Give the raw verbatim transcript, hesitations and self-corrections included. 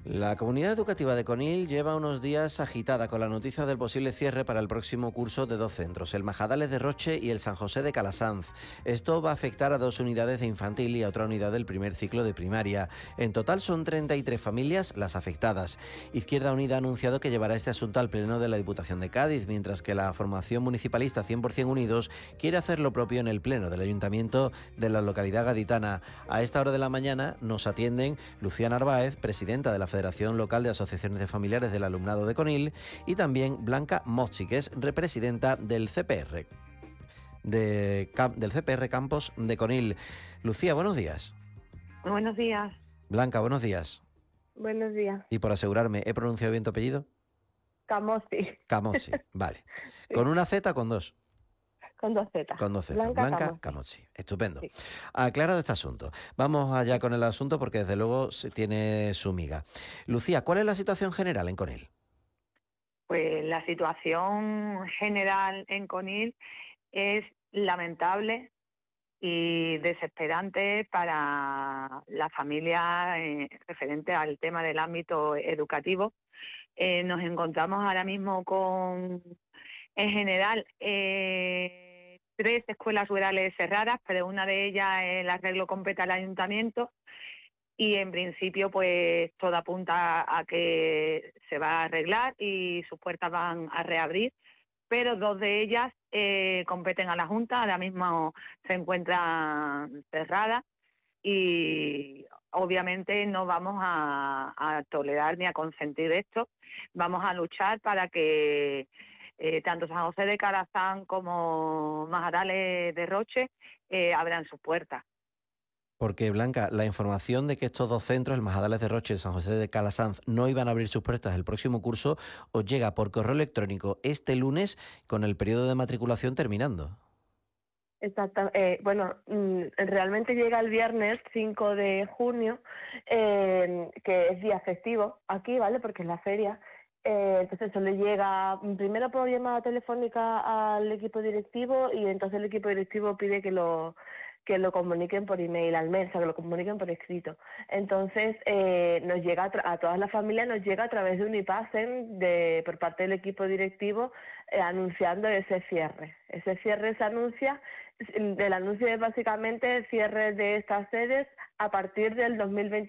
La comunidad educativa de Conil lleva unos días agitada con la noticia del posible cierre para el próximo curso de dos centros, el Majadales de Roche y el San José de Calasanz. Esto va a afectar a dos unidades de infantil y a otra unidad del primer ciclo de primaria. En total son treinta y tres familias las afectadas. Izquierda Unida ha anunciado que llevará este asunto al Pleno de la Diputación de Cádiz, mientras que la formación municipalista cien por ciento Unidos quiere hacer lo propio en el Pleno del Ayuntamiento de la localidad gaditana. A esta hora de la mañana nos atienden Lucía Narváez, presidenta de la Federación Local de Asociaciones de Familiares del Alumnado de Conil, y también Blanca Mozzi, que es represidenta del C P R, de, del C P R Campos de Conil. Lucía, buenos días. Buenos días. Blanca, buenos días. Buenos días. Y por asegurarme, ¿he pronunciado bien tu apellido? Camossi. Camossi, vale. Sí. ¿Con una Z o con dos? Con dos Z. Con dos Z. Blanca, Blanca Camossi. Camossi. Estupendo. Sí. Aclarado este asunto. Vamos allá con el asunto porque desde luego se tiene su miga. Lucía, ¿cuál es la situación general en Conil? Pues la situación general en Conil es lamentable y desesperante para la familia eh, referente al tema del ámbito educativo. Eh, nos encontramos ahora mismo con, en general, eh, tres escuelas rurales cerradas, pero una de ellas el arreglo compete al ayuntamiento y en principio pues todo apunta a que se va a arreglar y sus puertas van a reabrir, pero dos de ellas eh, competen a la Junta, ahora mismo se encuentran cerradas y obviamente no vamos a, a tolerar ni a consentir esto. Vamos a luchar para que eh, tanto San José de Calasanz como Majadales de Roche eh, abran sus puertas. Porque, Blanca, la información de que estos dos centros, el Majadales de Roche y el San José de Calasanz, no iban a abrir sus puertas el próximo curso, os llega por correo electrónico este lunes con el periodo de matriculación terminando. Exacto. Eh, bueno, mm, realmente llega el viernes cinco de junio, eh, que es día festivo aquí, ¿vale? Porque es la feria. Eh, entonces eso le llega primero por llamada telefónica al equipo directivo y entonces el equipo directivo pide que lo que lo comuniquen por email al mes, o sea, que lo comuniquen por escrito. Entonces eh, nos llega a, tra- a todas las familias, nos llega a través de un IPASEN de, por parte del equipo directivo eh, anunciando ese cierre. Ese cierre se anuncia, el anuncio es básicamente el cierre de estas sedes a partir del dos mil veinte.